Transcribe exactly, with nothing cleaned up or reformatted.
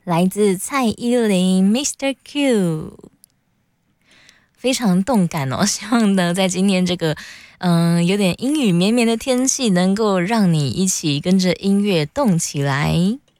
来自蔡依林 Mister Q， 非常动感哦。希望呢，在今天这个嗯、呃、有点阴雨绵绵的天气，能够让你一起跟着音乐动起来。